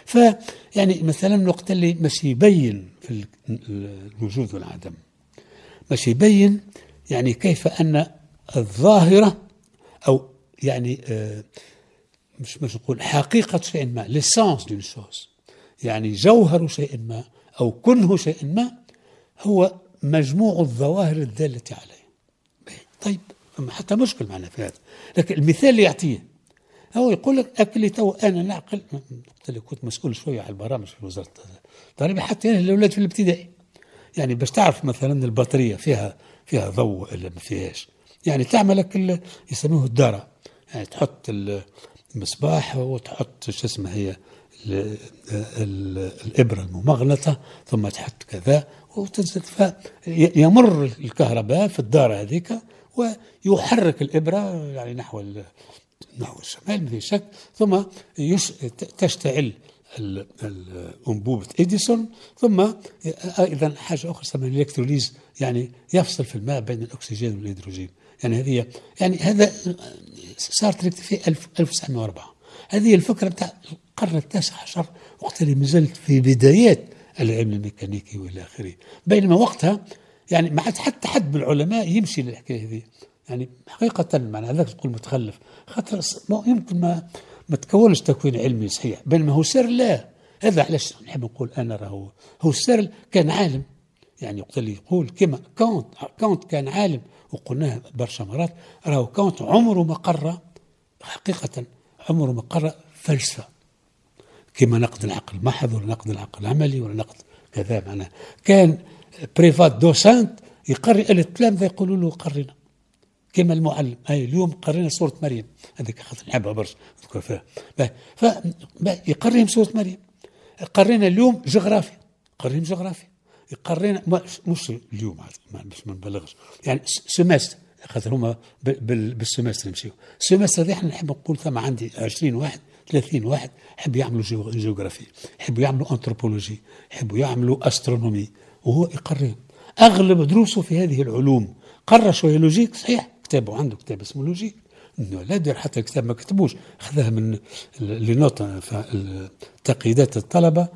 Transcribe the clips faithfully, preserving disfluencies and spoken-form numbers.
فيعني مثلا وقت اللي مش يبين في الوجود والعدم، مش يبين يعني كيف أن الظاهرة أو يعني آه مش مش نقول حقيقة شيء ما، ليسانس دون شوز، يعني جوهر شيء ما أو كنه شيء ما هو مجموع الظواهر الدالة عليه. طيب حتى مشكل معنا في هذا، لكن المثال اللي يعطيه هو يقول لك أكلي تو أنا نعقل. قلت لك كنت مسؤول شوية على البرامج في وزارة التربية حتى الأولاد في الابتدائي، يعني باش تعرف مثلا البطارية فيها فيها ضوء ولا ما فيهاش، يعني تعمل لك يسموه الدارة، يعني تحط المصباح وتحط شو اسمه هي ال ال الإبرة الممغنطة ثم تحط كذا وتنزل، فيمر الكهرباء في الدارة هذيك ويحرك الإبرة يعني نحو نحو الشمال ما في شك، ثم يش تشتعل الأنبوبة إديسون، ثم أيضا حاجة أخرى اسمها الإلكتروليز، يعني يفصل في الماء بين الأكسجين والهيدروجين. يعني هذه يعني هذا صارت في ألف وتسعمائة وأربعة. هذه الفكرة بتاع القرن التاسع عشر وقت اللي مازلت في بدايات العلم الميكانيكي والى آخره، بينما وقتها يعني ما عاد حتى حد من العلماء يمشي للحكاية هذه، يعني حقيقة معنى هذاك تقول متخلف خاطر يمكن ما ما تكونش تكوين علمي صحيح، بينما هو سر لا. هذا علاش نحب نقول أنا راهو هو السر كان عالم، يعني وقت اللي يقول كما كانت كانت كان عالم وقلناها برشا مرات، راهو كانت عمره ما قرأ حقيقة، عمره ما قرأ فلسفة كما نقد العقل المحض ولا نقد العقل العملي ولا نقد كذا. معناه كان بريفات دوسانت يقرئ التلامذة يقولوا له قرنا كما المعلم. هاي اليوم قرينا سورة مريم، هذيك خاطر نحبها برشا نذكر فيها، فيقريهم سورة مريم. قرينا اليوم جغرافيا، قريهم جغرافيا. قرينا مش اليوم باش ما نبلغش، يعني سمستر خاطر هما بالسمستر نمشيو. السمستر هذا احنا نحب نقول ثم عندي عشرين واحد ثلاثين واحد يحبوا يعملوا جيوغرافي، يحبوا يعملوا انثروبولوجي، يحبوا يعملوا استرونومي، وهو يقررهم. اغلب دروسه في هذه العلوم. قرر شويه لوجيك صحيح، كتابه عنده كتاب اسمه لوجيك، انه لا دير حتى الكتاب ما كتبوش، اخذها من لي نوت تقييدات الطلبه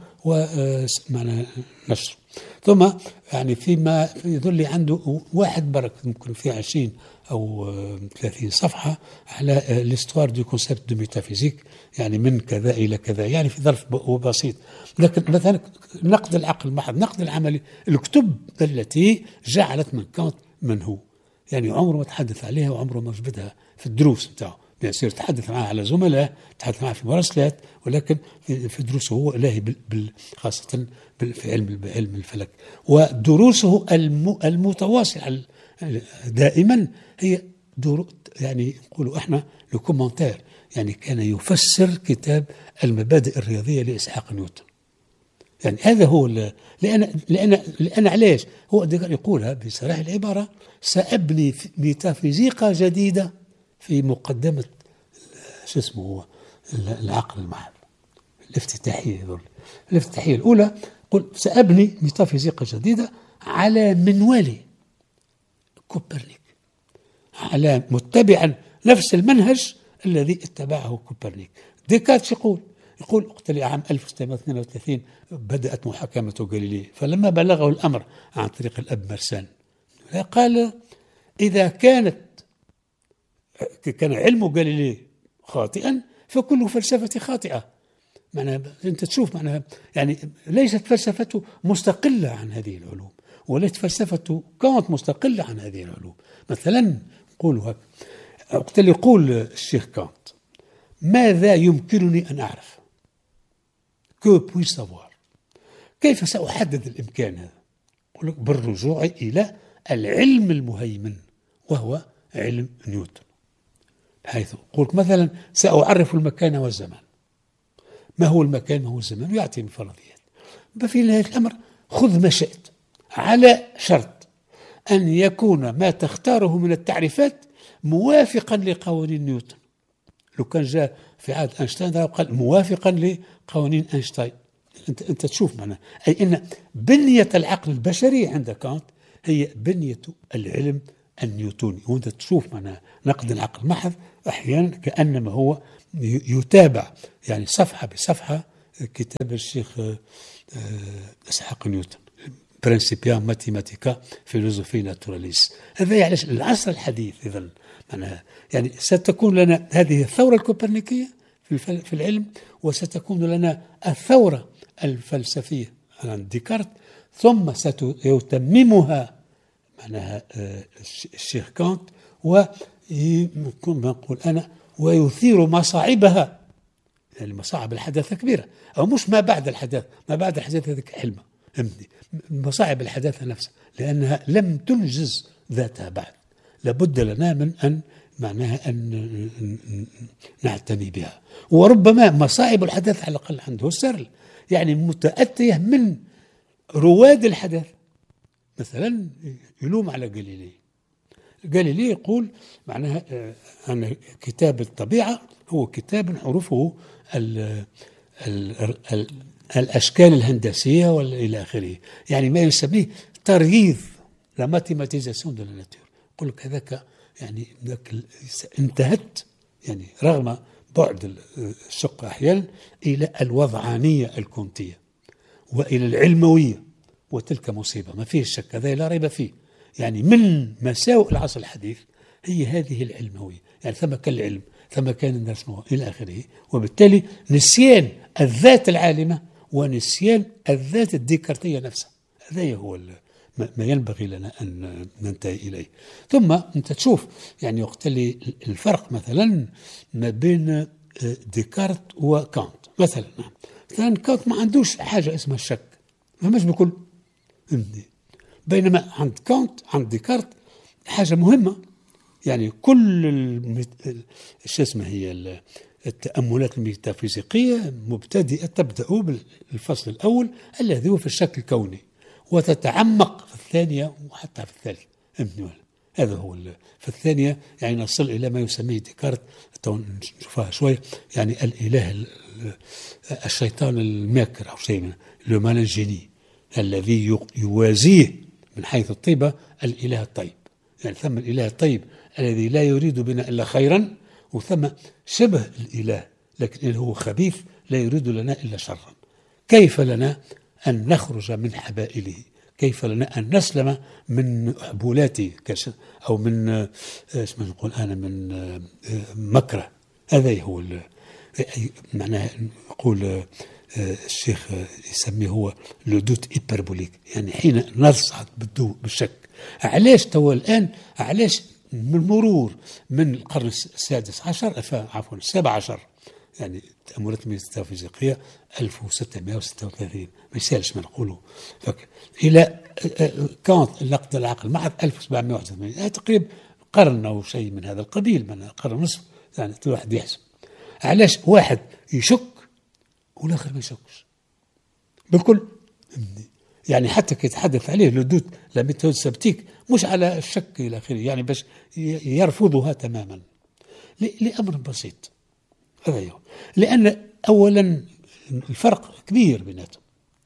ومعنى نشر. ثم يعني فيما يظل عنده واحد برك ممكن فيه عشرين أو ثلاثين صفحة على l'histoire du concept de métaphysique، يعني من كذا إلى كذا، يعني في ظرف بسيط. لكن مثلا نقد العقل المحض، نقد العملي، الكتب التي جعلت من كانت من هو، يعني عمره ما تحدث عليها وعمره ما جبدها في الدروس بتاعه، يصير تحدث معه على زملاء، تحدث معه في مراسلات، ولكن في دروسه هو لاهي خاصة في علم علم الفلك. ودروسه المتواصلة دائما هي دروس، يعني نقولوا احنا الكومنتير، يعني كان يفسر كتاب المبادئ الرياضية لإسحاق نيوتن. يعني هذا هو لأن لأن لأن علاش هو يقولها بصراحة العبارة: سأبني ميتافيزيقا جديدة في مقدمة شو اسمه هو العقل المحض الافتتاحية. الافتتاحية الأولى قل سأبني ميتافيزيقا جديدة على منوال كوبرنيك، على متبعا نفس المنهج الذي اتبعه كوبرنيك. ديكارت يقول يقول وقت عام ألف وستمائة واثنين وثلاثين بدأت محاكمة غاليليو، فلما بلغه الأمر عن طريق الأب مرسان قال: إذا كانت كان علم غاليليو خاطئا فكل فلسفتي خاطئة. معناها أنت تشوف معناها يعني ليست فلسفته مستقلة عن هذه العلوم، وليست فلسفة كانت مستقلة عن هذه العلوم. مثلا نقولوا هكا وقت اللي يقول الشيخ كانت: ماذا يمكنني أن أعرف؟ كو بوي سافوار، كيف سأحدد الإمكان هذا؟ يقول لك بالرجوع إلى العلم المهيمن وهو علم نيوتن، بحيث يقول مثلا سأعرف المكان والزمان. ما هو المكان ما هو الزمان؟ ويعطي من فرضيات. ففي نهاية الأمر خذ ما شئت على شرط أن يكون ما تختاره من التعريفات موافقا لقوانين نيوتن. لو كان جاء في عهد أينشتاين قال موافقا لقوانين أينشتاين، أنت أنت تشوف معنا أي أن بنية العقل البشري عند كانت هي بنية العلم النيوتوني. وأنت تشوف معنا نقد العقل محض أحيانا كأنما هو يتابع يعني صفحة بصفحة كتاب الشيخ إسحاق نيوتن برينسيبيا ماتيماتيكا فيلوزوفي ناتوراليس. هذا علاش العصر الحديث إذا معناها يعني ستكون لنا هذه الثورة الكوبرنيكية في في العلم، وستكون لنا الثورة الفلسفية عند ديكارت، ثم سيتممها معناها الشيخ كانت، ويكون نقول أنا ويثير مصاعبها، يعني مصاعب الحداثة كبيرة، أو مش ما بعد الحداثة، ما بعد الحداثة هذيك حلمة، مصاعب الحداثة نفسها، لأنها لم تنجز ذاتها بعد، لابد لنا من أن معناها أن نعتني بها. وربما مصاعب الحداثة على الأقل عنده السرل، يعني متأتية من رواد الحداثة. مثلا يلوم على جاليلي، جاليلي يقول معناها أن كتاب الطبيعة هو كتاب حروفه ال ال ال الأشكال الهندسية وإلى آخره، يعني ما يسميه ترييض لا ماتيماتيزاسيون دو لا ناتور. يقول لك هذاك يعني انتهت يعني رغم بعد الشق أحيانا إلى الوضعانية الكونتية وإلى العلموية، وتلك مصيبة ما فيه شك، هذا لا ريب فيه. يعني من مساوئ العصر الحديث هي هذه العلموية، يعني ثم كان العلم ثم كان الناس إلى آخره، وبالتالي نسيان الذات العالمة ونسيان الذات الديكارتية نفسها. هذا هو ما ينبغي لنا أن ننتهي إليه. ثم أنت تشوف يعني وقت اللي الفرق مثلا ما بين ديكارت وكانت، مثلا مثلا كانت ما عندوش حاجة اسمها الشك، ما مش بكل، بينما عند كانت عند ديكارت حاجة مهمة، يعني كل شو اسمه هي التأملات الميتافيزيقية مبتدئة تبدأ بالفصل الأول الذي هو في الشك الكوني، وتتعمق في الثانية وحتى في الثالثة. هذا هو في الثانية يعني نصل إلى ما يسميه ديكارت نشوفها شوية، يعني الإله الشيطان الماكر أو شيء من لو مالنجيني الذي يوازيه من حيث الطيبة الإله الطيب. يعني ثم الإله الطيب الذي لا يريد بنا إلا خيرا، وثم شبه الإله لكن هو خبيث لا يريد لنا إلا شرا. كيف لنا أن نخرج من حبائله؟ كيف لنا أن نسلم من حبولاته أو من اسمه نقول أنا من مكره؟ هذا هو معناه نقول الشيخ يسميه هو لودوت إيبربوليك، يعني حين نصعد بالضوء بالشك. علاش توا الآن علاش من مرور من القرن السادس عشر عفوا السابع عشر، يعني التأملات الميتافيزيقية ألف وستمائة وستة وثلاثين ما يسالش ما نقولوا فك إلى كانت نقد العقل مع ألف وسبعمائة وواحد وثمانين تقريبا قرن أو شيء من هذا القبيل، من قرن ونصف، يعني كل واحد يحسب. علاش واحد يشك والآخر ما يشكش بالكل؟ يعني حتى كيتحدث عليه لودوت لا ميثود سبتيك مش على الشك إلى آخره، يعني باش يرفضها تماما لأمر بسيط. هذا هو، لأن أولا الفرق كبير بيناتهم.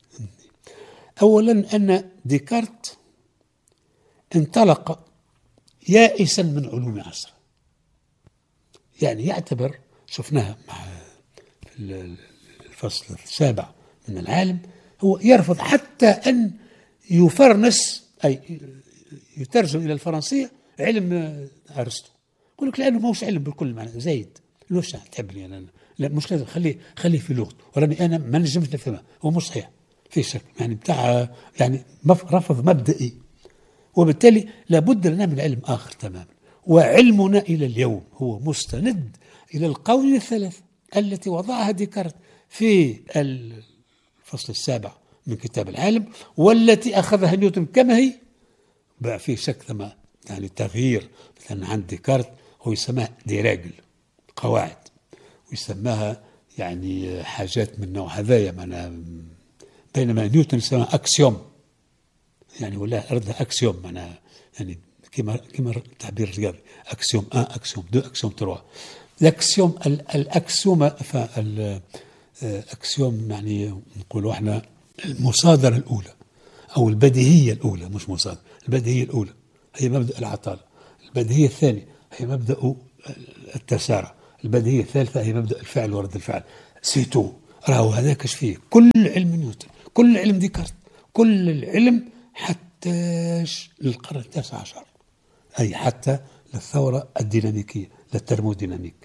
أولا أن ديكارت انطلق يائسا من علوم عصره، يعني يعتبر شفناها مع الفصل السابع من العالم، هو يرفض حتى أن يفرنس أي يترجم إلى الفرنسية علم أرسطو. يقول لك لأنه موش علم بالكل معنى زايد، لوش تحبني أنا؟ لا مش لازم، خليه خليه في لغته، وراني أنا ما نجمش نفهمها، هو مش صحيح في شك، يعني بتاع يعني رفض مبدئي. وبالتالي لابد لنا من علم آخر تماما، وعلمنا إلى اليوم هو مستند إلى القوانين الثلاث التي وضعها ديكارت في الفصل السابع من كتاب العالم، والتي أخذها نيوتن كما هي. بقى في شك ثم يعني تغيير، مثلا عند ديكارت هو يسمى دي راجل قواعد، ويسماها يعني حاجات من نوع هذايا، معنا بينما نيوتن يسمى أكسيوم، يعني ولا أردها أكسيوم معناها يعني كما كما التعبير الرياضي أكسيوم واحد أكسيوم اثنين أكسيوم ثلاثة. الأكسيوم الأكسيوم الأكسيوم يعني نقولوا احنا المصادرة الأولى أو البديهية الأولى، مش مصادرة، البديهية الأولى هي مبدأ العطالة، البديهية الثانية هي مبدأ التسارع، البديهية الثالثة هي مبدأ الفعل ورد الفعل سيتو. راهو هذاكش فيه كل علم نيوتن، كل علم ديكارت، كل العلم حتى للقرن التاسع عشر، أي حتى للثورة الديناميكية، للترموديناميك،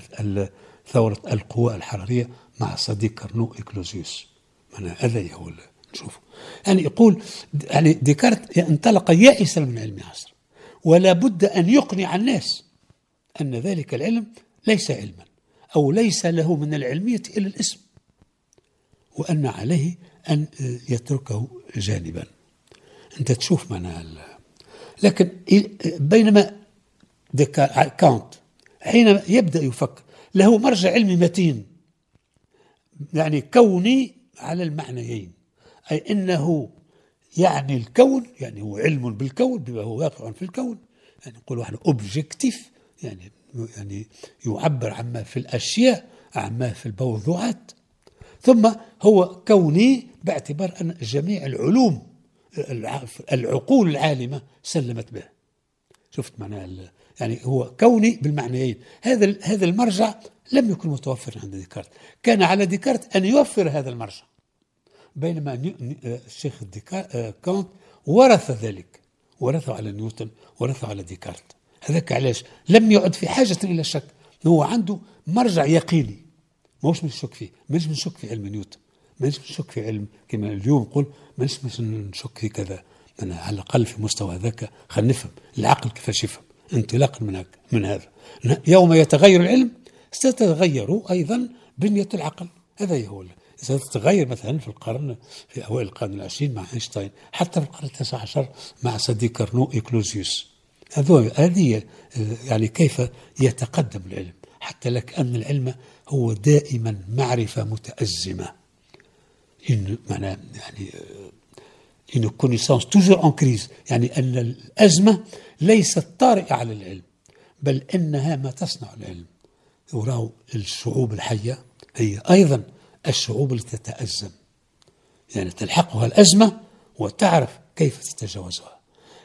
ثورة القوى الحرارية مع صديق كارنو إكلوزيوس. هذا هو نشوفه. يعني يقول يعني ديكارت انطلق يائسا من علم عصر، ولا بد أن يقنع الناس أن ذلك العلم ليس علما، أو ليس له من العلمية إلا الاسم، وأن عليه أن يتركه جانبا. أنت تشوف معناها. لكن بينما كانت حينما يبدأ يفكر له مرجع علمي متين، يعني كوني على المعنيين، أي أنه يعني الكون، يعني هو علم بالكون بما هو واقع في الكون، يعني نقول واحد أوبجيكتيف، يعني يعني يعبر عما في الأشياء، عما في الموضوعات. ثم هو كوني باعتبار أن جميع العلوم العقول العالمة سلمت به. شفت معناه؟ يعني هو كوني بالمعنيين. هذا هذا المرجع لم يكن متوفر عند ديكارت، كان على ديكارت أن يوفر هذا المرجع، بينما الشيخ كانت ورث ذلك، ورثه على نيوتن، ورثه على ديكارت. هذاك علاش لم يعد في حاجة إلى الشك، هو عنده مرجع يقيني، ماهوش من الشك فيه. مش نشك في علم نيوتن، مش نشك في علم كما اليوم نقول، مش مش نشك في كذا. أنا على الأقل في مستوى هذاك خلينا نفهم العقل كيفاش يفهم، انطلاقا من هذا من هذا يوم يتغير العلم ستتغير أيضا بنية العقل. هذا هو ستتغير مثلا في القرن في أوائل القرن العشرين مع أينشتاين، حتى في القرن التاسع عشر مع صديق كارنو إكلوزيوس. هذه يعني كيف يتقدم العلم، حتى لك أن العلم هو دائما معرفة متأزمة، إن معناه يعني إن كونيسانس توجور أن كريز، يعني أن الأزمة ليست طارئة على العلم، بل إنها ما تصنع العلم. وراه الشعوب الحية هي أيضا الشعوب التي تتأزم، يعني تلحقها الأزمة وتعرف كيف تتجاوزها.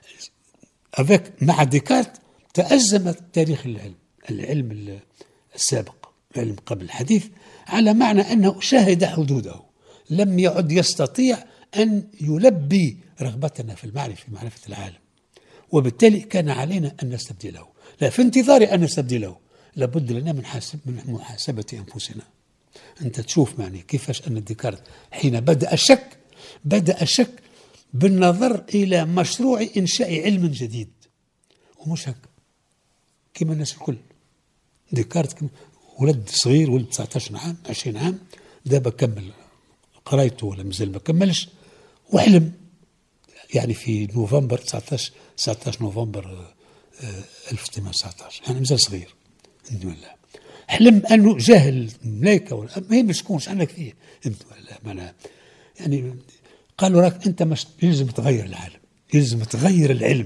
مع ديكارت تأزم تاريخ العلم، العلم السابق، العلم قبل الحديث، على معنى أنه شاهد حدوده، لم يعد يستطيع أن يلبي رغبتنا في المعرفة في معرفة العالم، وبالتالي كان علينا أن نستبدله. لا، في انتظار أن نستبدله لابد لنا من حاسب من محاسبة أنفسنا. أنت تشوف معني كيفاش أن ديكارت حين بدأ الشك بدأ الشك بالنظر إلى مشروع إنشاء علم جديد، ومش هكا كما الناس الكل. ديكارت ولد صغير، ولد تسعة عشر عام عشرين عام، دابا كمل قرايته ولا مازال ما كملش، وحلم يعني في نوفمبر تسعة عشر تسعة عشر نوفمبر ألف وتسعمائة وتسعة عشر، يعني مازال صغير الحمد لله. حلم انه جاهل الملائكه ولا ما هي شكونش عندك فيه الحمد لله. معناها يعني قالوا راك انت مش يلزم تغير العالم، يلزم تغير العلم،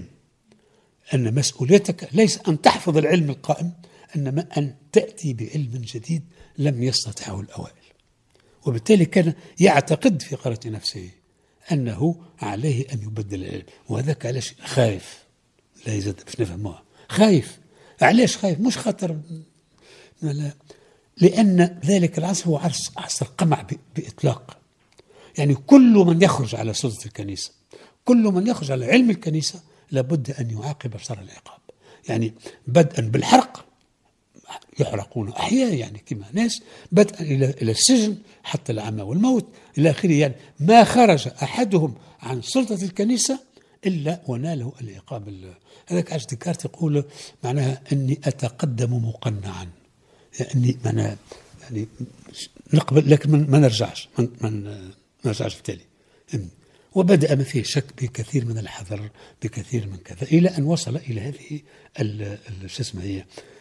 ان مسؤوليتك ليس ان تحفظ العلم القائم، انما ان تاتي بعلم جديد لم يستطعه الاوائل. وبالتالي كان يعتقد في قرة نفسه انه عليه ان يبدل العلم، وهذاك علاش خايف. لا يزال باش نفهموها، خايف. علاش خايف؟ مش خاطر لا، لأن ذلك العصر هو عصر قمع بإطلاق. يعني كل من يخرج على سلطة الكنيسة، كل من يخرج على علم الكنيسة لابد أن يعاقب شر العقاب. يعني بدءا بالحرق، يحرقون أحياء يعني كما ناس، بدءا إلى إلى السجن حتى العمى والموت إلى آخره. يعني ما خرج أحدهم عن سلطة الكنيسة إلا وناله العقاب. هذاك عاش ديكارت يقول معناها أني أتقدم مقنعا، يعني معناها يعني نقبل لكن ما نرجعش ما نرجعش بالتالي. وبدأ ما فيه شك بكثير من الحذر، بكثير من كذا، إلى أن وصل إلى هذه شو اسمها هي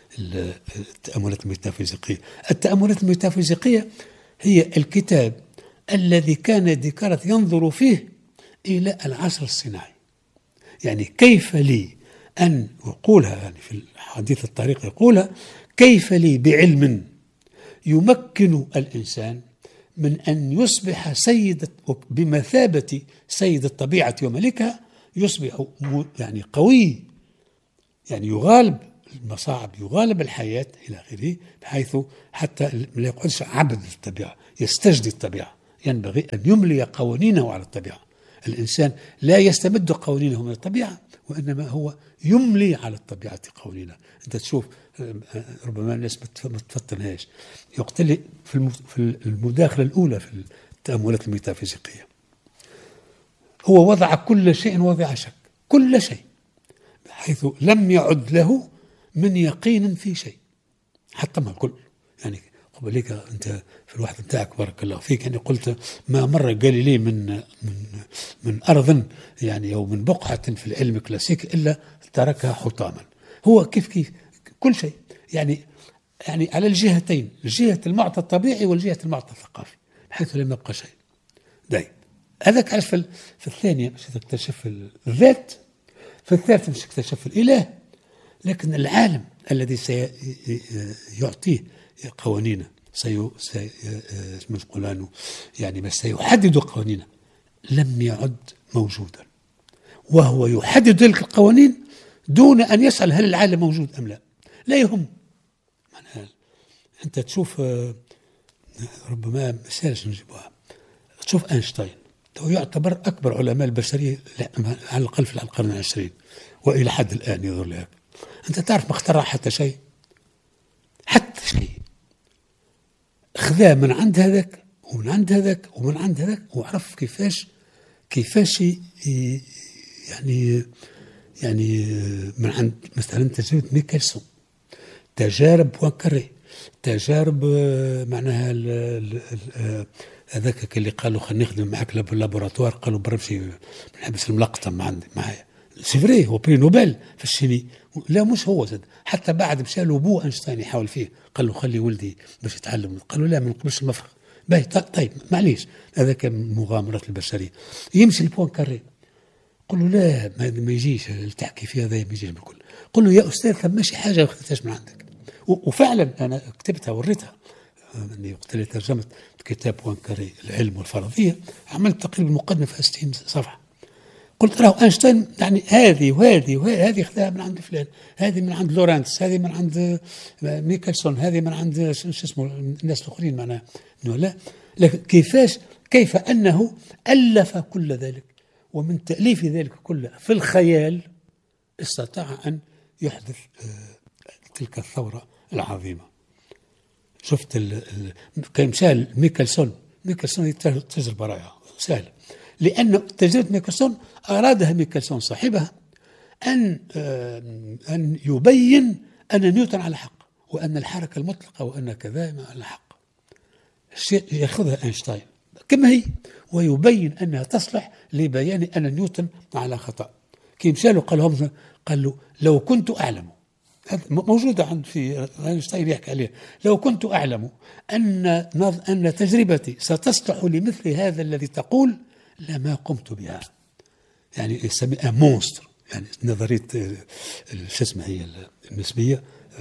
التأملات الميتافيزيقية. التأملات الميتافيزيقية هي الكتاب الذي كان ديكارت ينظر فيه إلى العصر الصناعي. يعني كيف لي أن أقولها، يعني في الحديث الطريق يقولها، كيف لي بعلم يمكن الإنسان من أن يصبح سيد بمثابة سيد الطبيعة وملكها، يصبح يعني قوي، يعني يغالب المصاعب، يغالب الحياة إلى آخره، بحيث حتى لا يقعدش عبد الطبيعة، يستجدي الطبيعة، ينبغي أن يملي قوانينه على الطبيعة. الإنسان لا يستمد قوانينه من الطبيعة، وإنما هو يملي على الطبيعة قوانينها. أنت تشوف ربما الناس ما تفطنهاش، يقتل في المداخلة الأولى في التأملات الميتافيزيقية، هو وضع كل شيء وضع شك، كل شيء، حيث لم يعد له من يقين في شيء، حتى ما الكل. يعني قبل لك أنت في الوحدة بتاعك بارك الله فيك، يعني قلت ما مرة قال لي من من من أرض يعني أو من بقعة في العلم الكلاسيكي إلا تركها حطاما. هو كيف كيف كل شيء يعني يعني على الجهتين، جهة المعطى الطبيعي والجهة المعطى الثقافي، بحيث لم يبقى شيء. دايم هذاك عرف في الثانية مش تكتشف الذات، في الثالثة مش تكتشف الإله، لكن العالم الذي سيعطيه قوانينه سي سي يقولون يعني ما سيحدد قوانينه لم يعد موجودا، وهو يحدد تلك القوانين دون أن يسأل هل العالم موجود أم لا، لا يهم. أنت تشوف ربما مثال نجيبها، تشوف أينشتاين، هو يعتبر أكبر علماء البشرية على الأقل في القرن العشرين وإلى حد الآن يظهر لك. أنت تعرف ما اخترع حتى شيء، حتى شيء خذاه من عند هذاك ومن عند هذاك ومن عند هذاك، وعرف كيفاش كيفاش يعني يعني من عند مثلا تجربة ميكلسون، تجارب بوانكاري، تجارب معناها هذاك اللي قالوا خلينا نخدم معك باللابوراتوار، قالوا برمشي نحبس الملقطة ما عندي معايا، سي فري هو بري نوبل في الشيمي، لا مش هو زاد، حتى بعد مشى له بو اينشتاين يحاول فيه، قال له خلي ولدي باش يتعلم، قالوا لا ما نقبلش المفرغ. باهي طيب معليش، هذا كان مغامرات البشريه. يمشي لبوانكاري قل له لا ما يجيش التحكي في هذا، ما يجيش بالكل. قل له يا استاذ ثم ماشي حاجه ما خدتهاش من عندك. وفعلا انا كتبتها وريتها، اني وقت اللي ترجمت كتاب بوانكاري العلم والفرضيه عملت تقريبا مقدمه في ستين صفحه، قلت له اينشتاين يعني هذه وهذه وهذه هذه خذها من عند فلان، هذه من عند لورنس، هذه من عند ميكلسون، هذه من عند شو اسمه الناس الاخرين معناها لا، لكن كيفاش كيف انه الف كل ذلك، ومن تاليف ذلك كله في الخيال استطاع ان يحدث تلك الثوره العظيمه. شفت كمثال ميكلسون، ميكلسون تجربه رائعه سهله، لأن تجربة ميكلسون أرادها ميكلسون صاحبها أن أن يبين أن نيوتن على حق، وأن الحركة المطلقة وأن كذا على حق. يأخذها أينشتاين كما هي ويبين أنها تصلح لبيان أن نيوتن على خطأ. كي مشالوا قال لهم قال له لو كنت أعلم، موجودة عند في أينشتاين يحكي عليها، لو كنت أعلم أن أن تجربتي ستصلح لمثل هذا الذي تقول لما قمت بها. يعني يسميها مونستر، يعني نظرية شو اسمها هي النسبية،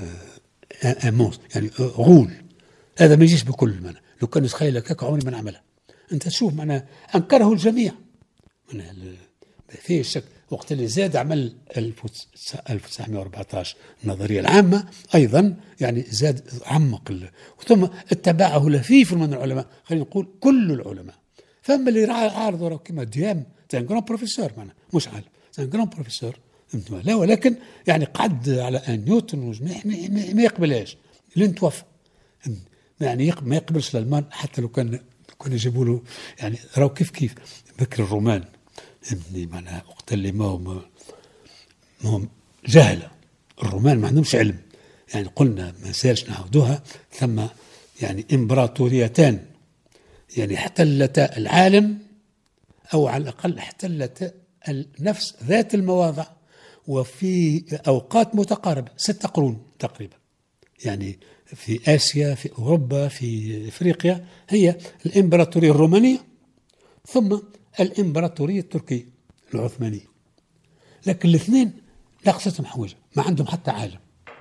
مونستر يعني غول، هذا ما يجيش بكل معنى، لو كان يتخيل هكاك عمري ما نعملها. أنت تشوف معناها أنكره الجميع، معناها فيه الشك. وقت اللي زاد عمل ألف وتسعمائة وأربعة عشر النظرية العامة أيضا، يعني زاد عمق، ثم اتبعه لفيف من العلماء، خلينا نقول كل العلماء. فما اللي عارضوا كما ديام تان جران بروفيسور، معنا مش عالم، تان جران بروفيسور لا، ولكن يعني قعد على ان نيوتن ما يقبلهاش لين توفى، يعني ما يقبلش الالمان حتى لو كان كان يجيبوا له، يعني راهو كيف كيف بكر الرومان معناها وقت اللي ما هم ما هم جهله، الرومان ما عندهمش علم، يعني قلنا ما سالش نعاودوها، ثم يعني امبراطوريتان يعني احتلتا العالم، أو على الأقل احتلتا النفس ذات المواضع، وفي أوقات متقاربة، ستة قرون تقريبا، يعني في آسيا، في أوروبا، في إفريقيا، هي الإمبراطورية الرومانية ثم الإمبراطورية التركية العثمانية. لكن الاثنين ناقصتهم حوجة، ما عندهم حتى عالم،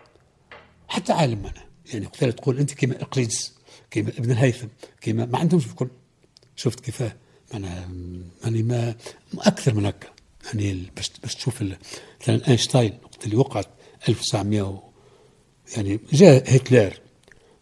حتى عالم معنا، يعني وقت تقول أنت كما إقليدس كما ابن الهيثم كما ما عندهمش بكل. شفت كيفاه أنا يعني ما أكثر من هكا، يعني بس بس تشوف مثلا أينشتاين وقت اللي وقعت ألف وتسعمائة يعني جاء هتلر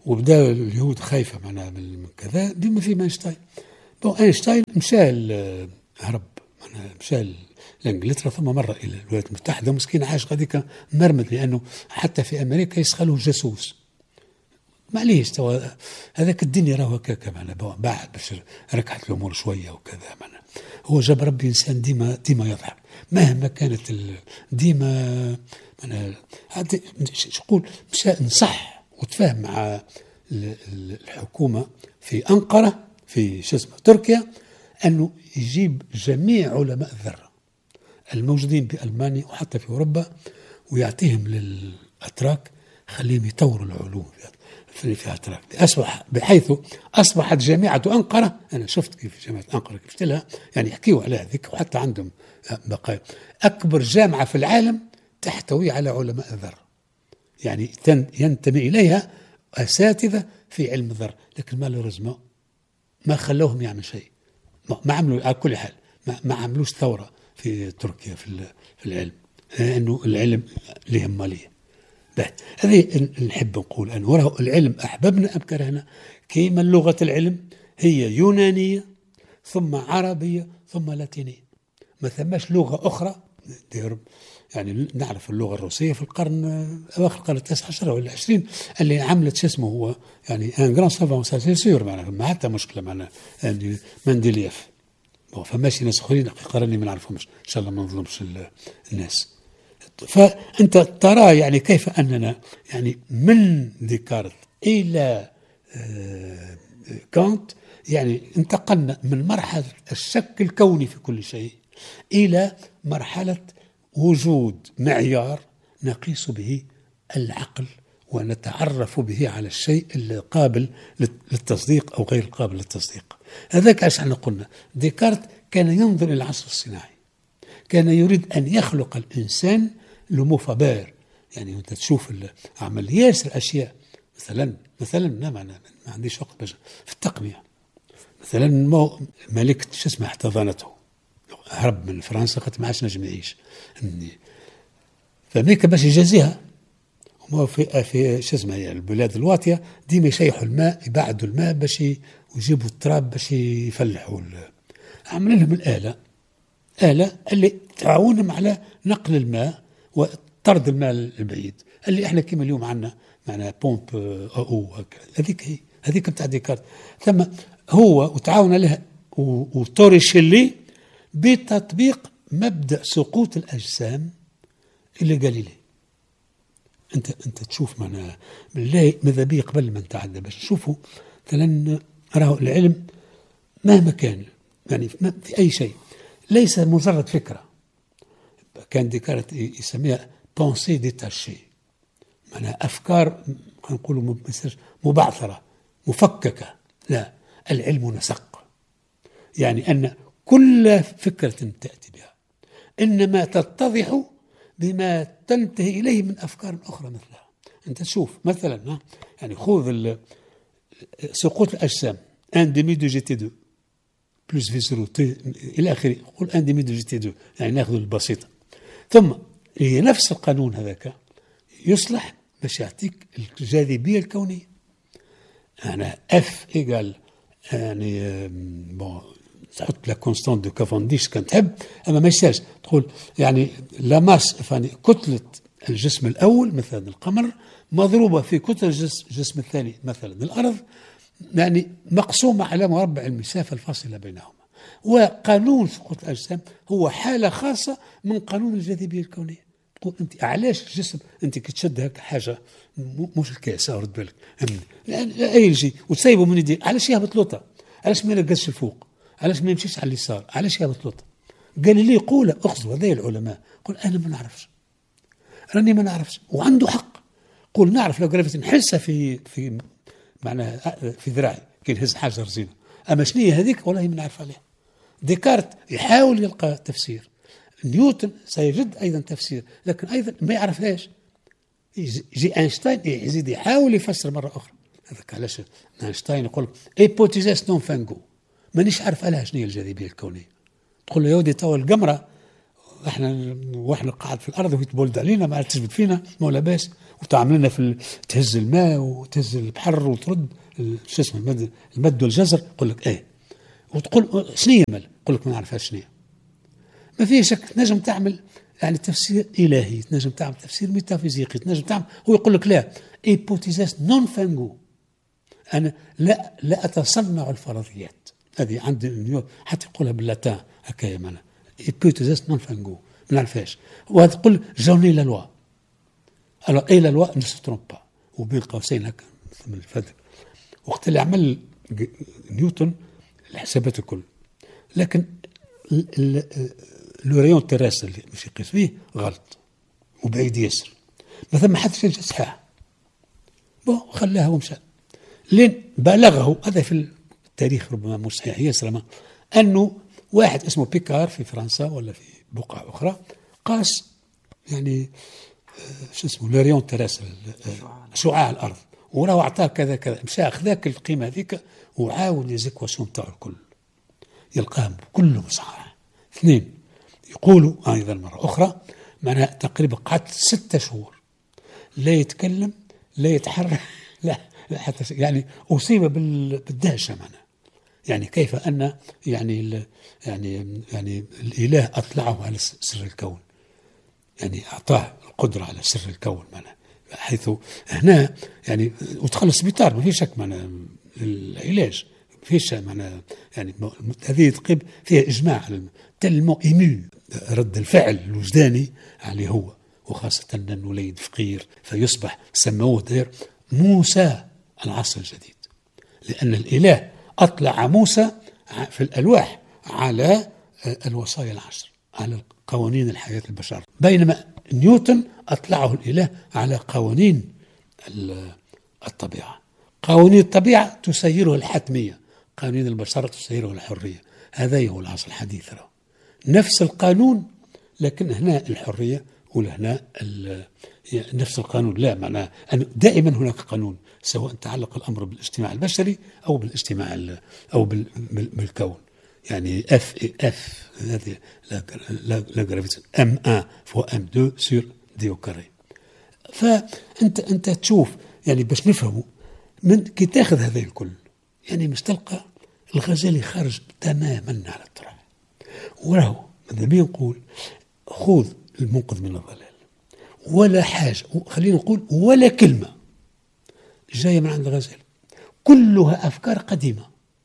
وبدا اليهود خايفه معناها من كذا بما في اينشتاين. بون اينشتاين مشى هرب معناها مشى لانجلترا ثم مر الى الولايات المتحده. مسكين عاش غاديك مرمد لانه حتى في امريكا يسخلوه جاسوس. معليش توا هذاك الدنيا راهو هكاك معناها بعد باش ركعت الامور شويه وكذا معناها. هو جاب ربي انسان ديما ديما يضحك مهما كانت ديما معناها. شقول مشى نصح وتفاهم مع الحكومه في انقره في شو اسمه تركيا انه يجيب جميع علماء الذره الموجودين بألمانيا وحتى في أوروبا ويعطيهم للأتراك خليهم يطوروا العلوم في في أتراك. أصبح بحيث أصبحت جامعة أنقرة. أنا شفت كيف جامعة أنقرة كيف لها يعني يحكيوا عليها ذيك وحتى عندهم بقايا أكبر جامعة في العالم تحتوي على علماء الذرة يعني ينتمي إليها أساتذة في علم الذرة. لكن ما لرزمه ما خلوهم يعمل شيء. ما عملوا على كل حال ما, ما عملوش ثورة في تركيا في في العلم لأنه العلم له مالية. هذه نحب نقول أنه وراه العلم أحببنا أم كرهنا كيما لغة العلم هي يونانية ثم عربية ثم لاتينية. ما ثماش لغة أخرى يعني نعرف اللغة الروسية في القرن أواخر القرن التاسع عشر أو العشرين اللي عملت شو اسمه هو يعني ان جران سافون سير معناها ما حتى مشكلة معناها يعني مندليف. فماشي ناس اخرين حقيقة راني ما نعرفهمش ان شاء الله ما نظلمش الناس. فانت ترى يعني كيف اننا يعني من ديكارت الى كانت يعني انتقلنا من مرحلة الشك الكوني في كل شيء الى مرحلة وجود معيار نقيس به العقل ونتعرف به على الشيء القابل للتصديق أو غير قابل للتصديق. هذاك عشان احنا قلنا ديكارت كان ينظر إلى العصر الصناعي كان يريد أن يخلق الإنسان لومو فابير يعني أنت تشوف عمليات الأشياء مثلا مثلا لا ما عنديش وقت باش في التقنية مثلا ملكة شو اسمها احتضنته هرب من فرنسا خاطر ما عادش نجم يعيش فامريكا باش يجازيها وما في في شو اسمها يعني البلاد الواطيه ديما يشيحوا الماء يبعدوا الماء باش يجيبوا التراب باش يفلحوا. عملوا لهم الاله اله اللي تعاونهم على نقل الماء وطرد الماء البعيد اللي احنا كيما اليوم عندنا معنا بومب او هذيك هي هذيك نتاع ديكارت. ثم هو وتعاون عليها وتوريشيلي بتطبيق مبدأ سقوط الأجسام اللي جاليلي. أنت أنت تشوف معنا بالله ماذا بي قبل ما نتعدى باش نشوفوا مثلا راه العلم مهما كان يعني في أي شيء ليس مجرد فكرة. كان ديكارت يسميها بونسي ديتاشي معناها أفكار نقولوا مبعثرة مفككة. لا العلم نسق يعني أن كل فكرة تأتي بها إنما تتضح بما تنتهي إليه من أفكار أخرى مثلها. أنت تشوف مثلا يعني خذ سقوط الأجسام ان ديمي دو جي تي دو بلس في زيرو تي إلى آخره قول ان ديمي دو جي تي دو يعني ناخذ البسيطة ثم هي نفس القانون هذاك يصلح باش يعطيك الجاذبية الكونية. أنا اف إيجال يعني بون تحط لا كونستانت دو كافانديش كان تحب اما ما يسالش تقول يعني لا ماس يعني كتله الجسم الاول مثلا القمر مضروبه في كتله الجسم الثاني مثلا الارض يعني مقسومه على مربع المسافه الفاصله بينهما. وقانون سقوط الاجسام هو حاله خاصه من قانون الجاذبيه الكونيه. تقول انت علاش الجسم انت كتشد هيك حاجه مش الكاس رد بالك اي شيء وتسيبه من يديك علاش يهبط لوطه علاش ما يرقصش الفوق علاش ما يمشيش على اليسار علاش يهبط لوطه. قال لي قول اخذوا هذي العلماء قل انا ما نعرفش راني ما نعرفش وعنده حق. قول نعرف لو جرافيتي نحسها في في معناها في ذراعي كي نهز حاجه رزينه اما شنو هي هذيك والله ما نعرف عليها. ديكارت يحاول يلقى تفسير نيوتن سيجد ايضا تفسير لكن ايضا ما يعرفهاش. يجي اينشتاين يزيد يحاول يفسر مره اخرى. هذاك علاش اينشتاين يقول ايبوتيزاس نون فانغو مانيش عارف عليها شنو هي الجاذبيه الكونيه. تقول له يا ودي توا القمره احنا واحنا قاعد في الارض ويتبولد علينا ما تثبت فينا ما لا باس، وتعمل لنا في تهز الماء وتهز البحر وترد شو اسمه المد المد والجزر، يقول لك ايه، وتقول شنو مال، يقول لك ما نعرفهاش شنو. ما فيه شك تنجم تعمل يعني تفسير الهي، تنجم تعمل تفسير ميتافيزيقي، تنجم تعمل، هو يقول لك لا ايبوتيزاس نون فانجو، انا لا لا اتصنع الفرضيات. هذه عندي حتى يقولها باللاتان هكايا معنا ايبوتيزاس نون فانجو، ما نعرفهاش. وتقول جوني لا لوا، الو اي لا لوا نو سو ترومب با، وبين قوسين هكا من الفدر وقت اللي عمل نيوتن الحسابات الكل. لكن لوريون تيراسر اللي مش يقيس فيه غلط وبعيد ياسر، مثلا ما حدش يجي صحيح بو خلاها ومشى لين بلغه. هذا في التاريخ ربما مش صحيح ياسر، انه واحد اسمه بيكار في فرنسا ولا في بقعة اخرى قاس يعني شو اسمه لوريون تيراسر شعاع الارض، وراه اعطاه كذا كذا، مشى اخذاك القيمه هذيك وعاود ليزيكواسيون تاعو الكل يلقاهم كلهم صحاح. اثنين يقولوا ايضا مره اخرى معناها تقريبا قعدت ستة شهور لا يتكلم لا يتحرك لا, لا حتى يعني اصيب بالدهشه معناها. يعني كيف ان يعني يعني يعني الاله اطلعه على سر الكون، يعني اعطاه القدره على سر الكون معناها، حيث هنا يعني وتخلص بيطار ما في شك معناها العلاج فيش معناها يعني هذه تقريبا فيها اجماع تلمو ايمو رد الفعل الوجداني عليه هو، وخاصه ان الوليد فقير فيصبح سموه دير موسى العصر الجديد، لان الاله اطلع موسى في الالواح على الوصايا العشر، على قوانين الحياه البشر، بينما نيوتن اطلعه الاله على قوانين الطبيعه. قوانين الطبيعه تسيره الحتميه، قوانين البشر تسيره الحريه. هذا هو العصر الحديث، نفس القانون لكن هنا الحريه وهنا نفس القانون. لا معناه دائما هناك قانون، سواء تعلق الامر بالاجتماع البشري او بالاجتماع او بالكون. يعني اف اف هذه لا جرافيتي ام واحد فوا ام اثنين سور دي او كاري. فانت انت تشوف يعني باش نفهموا من كي تاخذ هذا الكل يعني مش تلقى الغزالي خارج تماما على الطرح. وراهو ماذا بيا نقول خذ المنقذ من الضلال، ولا حاجه خلينا نقول ولا كلمه جايه من عند الغزالي، كلها افكار قديمه،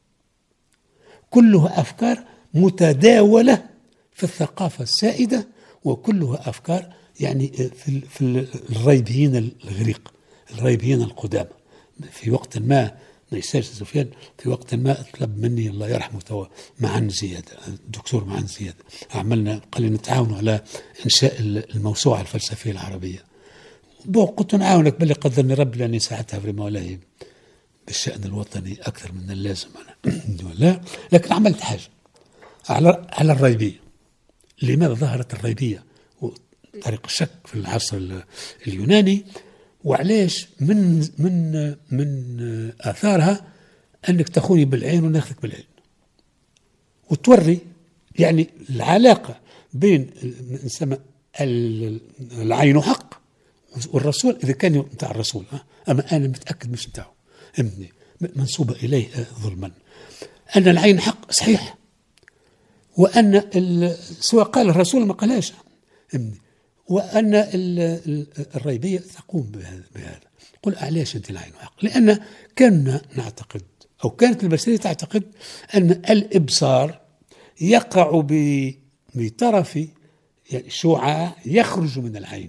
كلها افكار متداوله في الثقافه السائده، وكلها افكار يعني في في الريبيين الغريق، الريبيين القدامى. في وقت ما ما يسالش سفيان، في وقت ما طلب مني الله يرحمه توا معن زياد الدكتور معن زياد، عملنا قال لي نتعاونوا على انشاء الموسوعه الفلسفيه العربيه. بو قلت نعاونك باللي قدرني ربي لاني ساعتها في والله بالشأن الوطني اكثر من اللازم انا لا، لكن عملت حاجه على على الريبيه. لماذا ظهرت الريبيه وطريق الشك في العصر اليوناني، وعلاش من من من آثارها أنك تخوني بالعين وناخذك بالعين، وتوري يعني العلاقة بين نسمى العين حق والرسول إذا كان نتاع الرسول، أما أنا متأكد مش نتاعه منسوبة إليه ظلما، أن العين حق صحيح، وأن سواء قال الرسول ما قالهاش، وأن الريبية تقوم بهذا. قل علاش أنت العين حق؟ لأن كنا نعتقد أو كانت البشرية تعتقد أن الإبصار يقع بطرف يعني شعاع يخرج من العين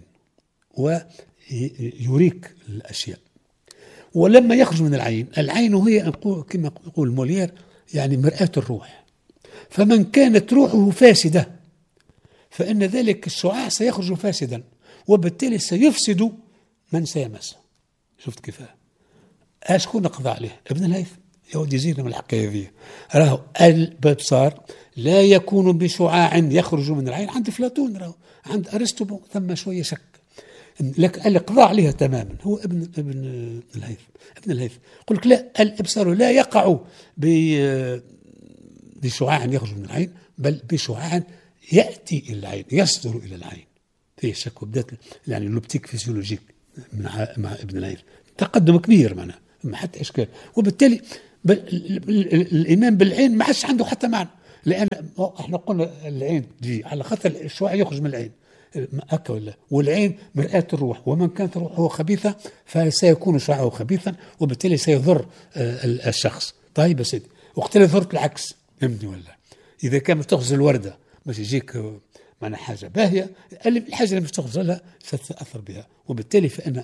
ويريك الأشياء، ولما يخرج من العين، العين هي كما يقول موليير يعني مرآة الروح، فمن كانت روحه فاسدة فإن ذلك الشعاع سيخرج فاسدا، وبالتالي سيفسد من سيمسه. شفت كيف؟ أشكون نقضى عليه؟ ابن الهيثم يهودي يزيد من الحكاية ذي، راهو الإبصار لا يكون بشعاع يخرج من العين. عند أفلاطون راهو، عند أرسطو ثم شوية شك، لكن الإقضاء عليها تماما هو ابن ابن الهيثم. ابن الهيثم يقول لك لا، الإبصار لا يقع بشعاع يخرج من العين، بل بشعاع يأتي إلى العين، يصدر إلى العين، فيه شك. وبدأت يعني لوبتيك فيزيولوجيك مع مع ابن العين تقدم كبير معناه، ما حتى إشكال. وبالتالي الإيمان بالعين ما حدش عنده حتى معنى، لأن احنا قلنا العين تجي على خاطر الشعاع يخرج من العين هكا ولا، والعين مرآة الروح، ومن كانت روحه خبيثة فسيكون شعاعه خبيثا، وبالتالي سيضر الشخص. طيب يا سيدي، وقت اللي ضرت العكس، فهمتني ولا؟ إذا كانت تغزل الوردة باش يجيك معنا حاجة باهية، الحاجة اللي باش تغزلها ستتأثر بها. وبالتالي فإن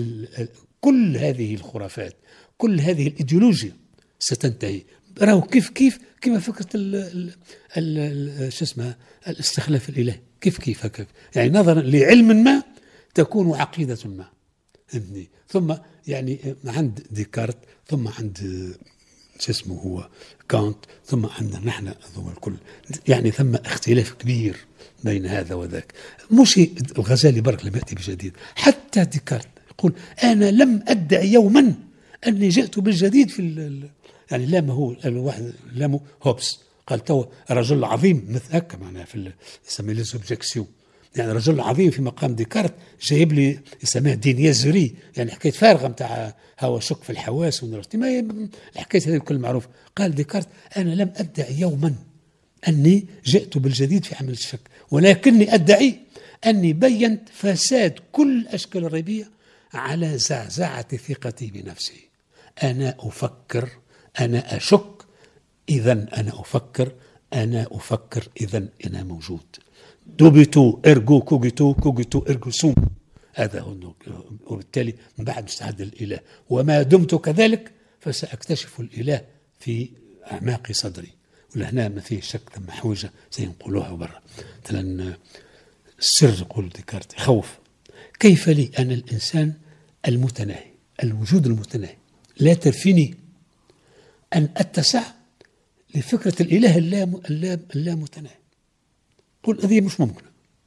كل هذه الخرافات، كل هذه الإيديولوجيا ستنتهي. راهو كيف كيف كما فكرة ال ال شو اسمها الاستخلاف الإلهي، كيف كيف هكذا، يعني نظرا لعلم ما تكون عقيدة ما، فهمتني؟ ثم يعني عند ديكارت، ثم عند شو اسمه هو كانت، ثم عندنا نحن هذول الكل، يعني ثم اختلاف كبير بين هذا وذاك. مش الغزالي برك لم يأتي بجديد، حتى ديكارت يقول أنا لم أدعي يوما أني جئت بالجديد في يعني لام هو الواحد لامه هوبس قال تو رجل عظيم مثل هكا معناها في يسميه لي سوبجيكسيون، يعني رجل عظيم في مقام ديكارت جايب لي يسميه دينيازوري، يعني حكايه فارغه نتاع هو شك في الحواس ونرتي ما الحكايه هذه الكل معروف. قال ديكارت انا لم ادعي يوما اني جئت بالجديد في عمل الشك، ولكني ادعي اني بينت فساد كل اشكال الريبيه على زعزعه ثقتي بنفسي. انا افكر، أنا أشك، إذا أنا أفكر، أنا أفكر إذا أنا موجود. دوبيتو إرجو كوجيتو كوجيتو إرجو سوم، هذا هو. وبالتالي من بعد مستعد الإله، وما دمت كذلك فسأكتشف الإله في أعماق صدري. ولهنا ما فيه شك ثم حوجة زي نقولوها برا. مثلا السر يقول ديكارت يخوف، كيف لي أنا الإنسان المتناهي، الوجود المتناهي، لا ترفيني أن أتسع لفكرة الإله اللامتناهي. قل هذه مش ممكنة،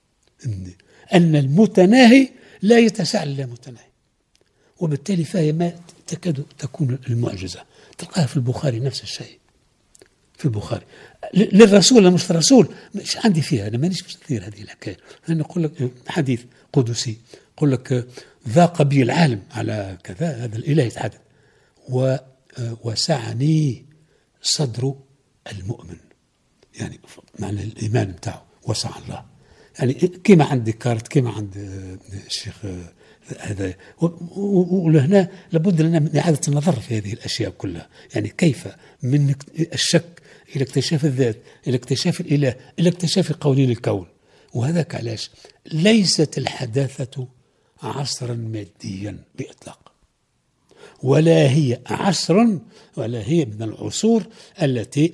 أن المتناهي لا يتسع للامتناهي. وبالتالي فهي ما تكاد تكون المعجزة. تلقاها في البخاري نفس الشيء، في البخاري للرسول مش الرسول مش عندي فيها، أنا مانيش مستثير هذه الحكاية. أنا أقول لك حديث قدسي أقول لك ذاق بي العالم على كذا، هذا الإله يتحدث، و وسعني صدر المؤمن، يعني معنى الإيمان بتاعه وسع الله، يعني كما عند ديكارت كما عند الشيخ هذا. ولهنا لابد لنا من إعادة النظر في هذه الأشياء كلها، يعني كيف من الشك إلى اكتشاف الذات، إلى اكتشاف الإله، إلى اكتشاف قوانين الكون. وهذاك علاش ليست الحداثة عصرا ماديا بإطلاق، ولا هي عصر، ولا هي من العصور التي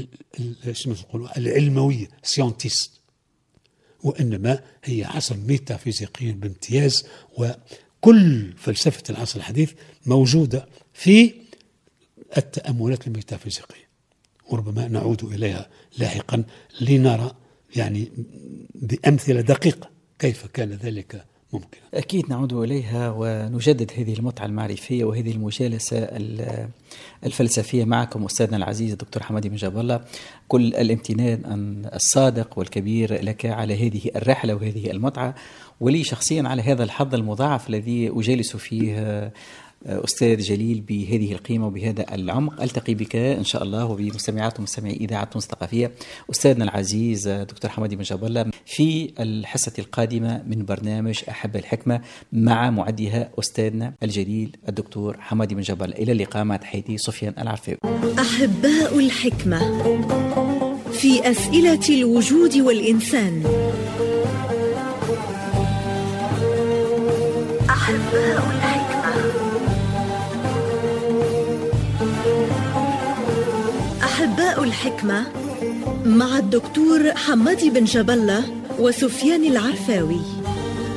العلموية سيونتيست، وإنما هي عصر ميتافيزيقي بامتياز. وكل فلسفة العصر الحديث موجودة في التأملات الميتافيزيقية، وربما نعود إليها لاحقا لنرى يعني بأمثلة دقيقة كيف كان ذلك ممكن. أكيد نعود إليها ونجدد هذه المتعة المعرفية وهذه المجالسة الفلسفية معكم أستاذنا العزيز الدكتور حمادي بن جاب الله. كل الامتنان الصادق والكبير لك على هذه الرحلة وهذه المتعة، ولي شخصيا على هذا الحظ المضاعف الذي أجالس فيه أستاذ جليل بهذه القيمة وبهذا العمق. ألتقي بك إن شاء الله وبمستمعات ومستمعي إذاعة تونس الثقافية أستاذنا العزيز دكتور حمادي بن جاب الله في الحصة القادمة من برنامج أحب الحكمة مع معدها أستاذنا الجليل الدكتور حمادي بن جاب الله. إلى اللقاء مع تحياتي سفيان العرفاوي. أحباء الحكمة في أسئلة الوجود والإنسان. أحباء الحكمة أحباء الحكمة مع الدكتور حمادي بن جاب الله وسفيان العرفاوي.